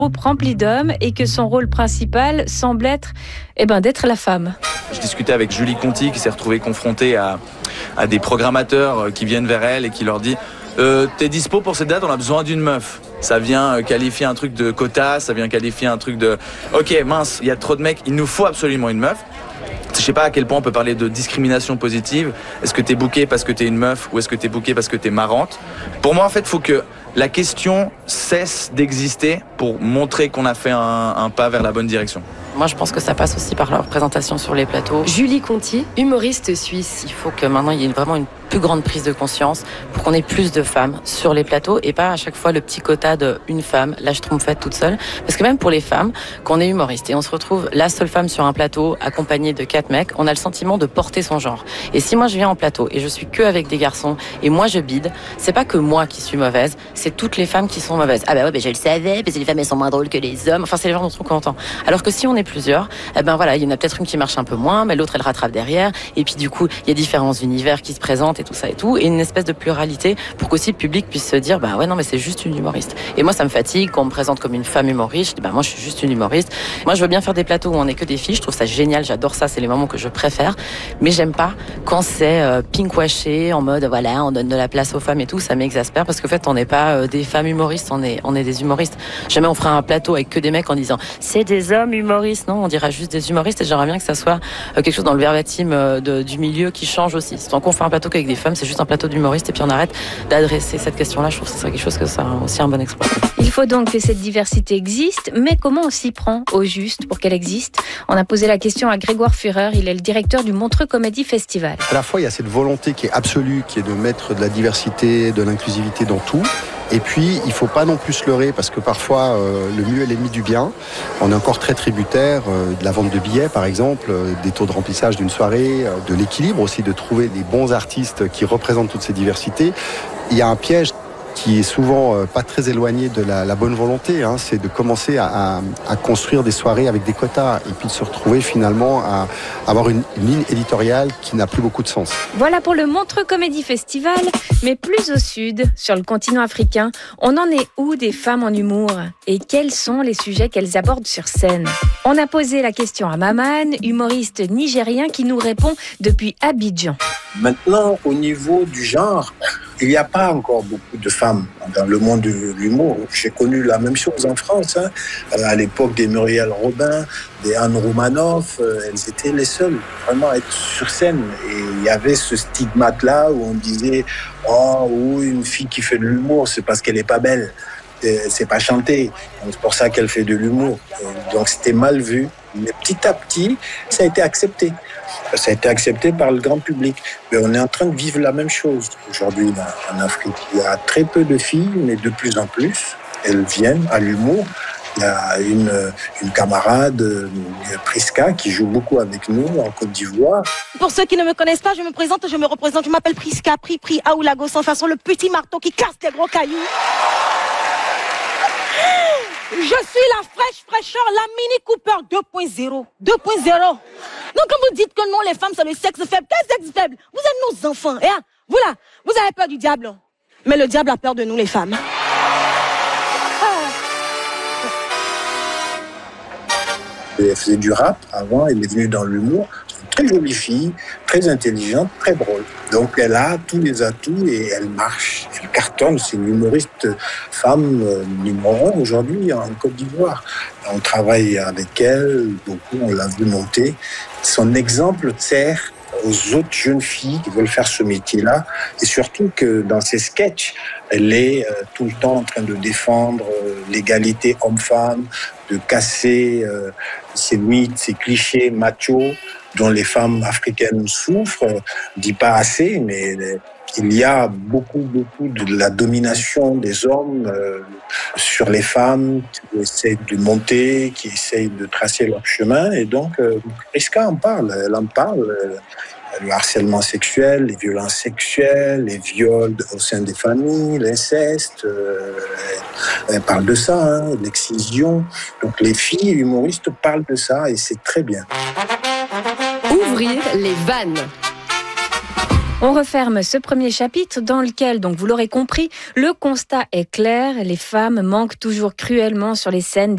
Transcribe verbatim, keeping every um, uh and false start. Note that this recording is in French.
groupe rempli d'hommes et que son rôle principal semble être eh ben, d'être la femme. Je discutais avec Julie Conti qui s'est retrouvée confrontée à, à des programmateurs qui viennent vers elle et qui leur dit euh, « T'es dispo pour cette date, on a besoin d'une meuf ». Ça vient qualifier un truc de quota, ça vient qualifier un truc de « Ok, mince, il y a trop de mecs, il nous faut absolument une meuf ». Je sais pas à quel point on peut parler de discrimination positive. Est-ce que t'es booké parce que t'es une meuf ou est-ce que t'es booké parce que t'es marrante? Pour moi, en fait, il faut que la question cesse d'exister pour montrer qu'on a fait un, un pas vers la bonne direction. Moi, je pense que ça passe aussi par la représentation sur les plateaux. Julie Conti, humoriste suisse. Il faut que maintenant, il y ait vraiment une plus grande prise de conscience pour qu'on ait plus de femmes sur les plateaux et pas à chaque fois le petit quota de une femme, là je trompe faite toute seule. Parce que même pour les femmes, quand on est humoriste et on se retrouve la seule femme sur un plateau accompagnée de quatre mecs, on a le sentiment de porter son genre. Et si moi je viens en plateau et je suis que avec des garçons et moi je bide, c'est pas que moi qui suis mauvaise, c'est toutes les femmes qui sont mauvaises. Ah bah ouais, bah je le savais, parce que les femmes elles sont moins drôles que les hommes. Enfin c'est les gens dont on content. Alors que si on est plusieurs, eh ben voilà, il y en a peut-être une qui marche un peu moins, mais l'autre elle rattrape derrière. Et puis du coup, il y a différents univers qui se présentent et tout ça et tout, et une espèce de pluralité pour qu'aussi le public puisse se dire bah ouais non mais c'est juste une humoriste. Et moi ça me fatigue quand on me présente comme une femme humoriste. Je dis bah moi je suis juste une humoriste. Moi je veux bien faire des plateaux où on est que des filles, je trouve ça génial, j'adore ça, c'est les moments que je préfère. Mais j'aime pas quand c'est euh, pinkwashé en mode voilà on donne de la place aux femmes et tout, ça m'exaspère parce qu'en fait on n'est pas euh, des femmes humoristes, on est on est des humoristes. Jamais on fera un plateau avec que des mecs en disant c'est des hommes humoristes, non, on dira juste des humoristes et j'aimerais bien que ça soit euh, quelque chose dans le verbatim euh, de, du milieu qui change aussi. Tant qu'on fait un plateau qu'avec des femmes, c'est juste un plateau d'humoristes et puis on arrête d'adresser cette question-là. Je trouve que ce serait quelque chose que ça a aussi un bon exploit. Il faut donc que cette diversité existe, mais comment on s'y prend au juste pour qu'elle existe? On a posé la question à Grégoire Führer, il est le directeur du Montreux Comedy Festival. À la fois, il y a cette volonté qui est absolue, qui est de mettre de la diversité, de l'inclusivité dans tout. Et puis, il ne faut pas non plus se leurrer parce que parfois, euh, le mieux est l'ennemi du bien. On est encore très tributaire euh, de la vente de billets, par exemple, euh, des taux de remplissage d'une soirée, euh, de l'équilibre aussi, de trouver des bons artistes qui représentent toutes ces diversités. Il y a un piège qui est souvent euh, pas très éloigné de la, la bonne volonté, hein, c'est de commencer à, à, à construire des soirées avec des quotas et puis de se retrouver finalement à avoir une, une ligne éditoriale qui n'a plus beaucoup de sens. Voilà pour le Montreux Comedy Festival, mais plus au sud, sur le continent africain, on en est où des femmes en humour? Et quels sont les sujets qu'elles abordent sur scène? On a posé la question à Maman, humoriste nigérien qui nous répond depuis Abidjan. Maintenant, au niveau du genre, il n'y a pas encore beaucoup de femmes dans le monde de l'humour. J'ai connu la même chose en France. Hein. À l'époque des Muriel Robin, des Anne Romanoff, elles étaient les seules vraiment à être sur scène. Et il y avait ce stigmate-là où on disait « Oh, oui, une fille qui fait de l'humour, c'est parce qu'elle n'est pas belle. C'est pas chanter. C'est pour ça qu'elle fait de l'humour. » Donc c'était mal vu. Mais petit à petit, ça a été accepté. Ça a été accepté par le grand public. Mais on est en train de vivre la même chose aujourd'hui en Afrique. Il y a très peu de filles, mais de plus en plus, elles viennent à l'humour. Il y a une, une camarade, Priska, qui joue beaucoup avec nous en Côte d'Ivoire. Pour ceux qui ne me connaissent pas, je me présente, je me représente. Je m'appelle Priska, Pri Pri Aoulago, sans façon, le petit marteau qui casse les gros cailloux. Je suis la fraîche fraîcheur, la Mini Cooper deux point zéro. deux point zéro. Donc quand vous dites que non, les femmes sont le sexe faible, quel sexe faible? Vous êtes nos enfants. Et hein, vous là, vous avez peur du diable. Mais le diable a peur de nous, les femmes. Elle faisait du rap avant, elle est venue dans l'humour. C'est une très jolie fille, très intelligente, très drôle. Donc elle a tous les atouts et elle marche. Elle cartonne, c'est une humoriste femme euh, numéro un aujourd'hui en Côte d'Ivoire. On travaille avec elle, beaucoup, on l'a vu monter. Son exemple sert aux autres jeunes filles qui veulent faire ce métier-là. Et surtout que dans ses sketchs, elle est euh, tout le temps en train de défendre euh, l'égalité homme-femme, de casser euh, ces mythes, ces clichés machos dont les femmes africaines souffrent. Euh, dit pas assez, mais euh, il y a beaucoup, beaucoup de la domination des hommes euh, sur les femmes qui essaient de monter, qui essayent de tracer leur chemin. Et donc, euh, Priska en parle, elle en parle. Euh, le harcèlement sexuel, les violences sexuelles, les viols au sein des familles, l'inceste, euh, elle parle de ça, hein, l'excision. Donc les filles humoristes parlent de ça et c'est très bien. Ouvrir les vannes. On referme ce premier chapitre dans lequel, donc vous l'aurez compris, le constat est clair, les femmes manquent toujours cruellement sur les scènes